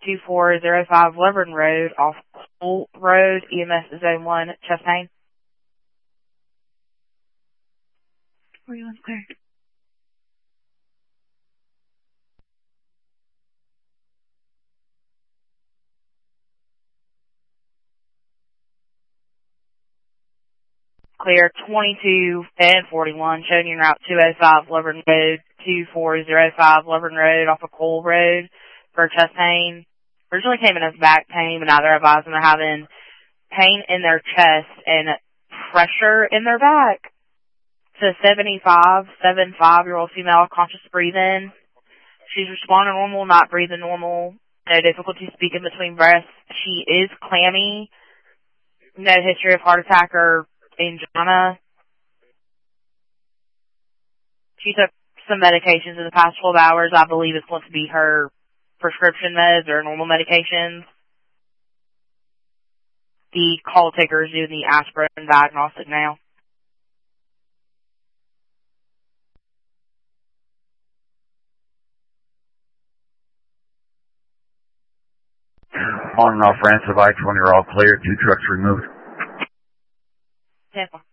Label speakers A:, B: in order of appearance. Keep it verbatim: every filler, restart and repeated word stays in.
A: two four zero five Lebanon Road off Cole Road, E M S Zone one, chest pain.
B: Where you want clear?
A: Clear twenty-two and forty-one, showing you route two oh five Lebanon Road, two four zero five Lebanon Road off of Cole Road for chest pain. Originally came in as back pain, but now they're advising they're having pain in their chest and pressure in their back. To seventy-five, seventy-five-year-old female, conscious breathing. She's responding normal, not breathing normal. No difficulty speaking between breaths. She is clammy. No history of heart attack or angina. She took some medications in the past twelve hours. I believe it's going to be her prescription meds or normal medications. The call taker is doing the aspirin diagnostic now.
C: On and off ramps of I twenty are all clear. Two trucks removed.
A: Tampa.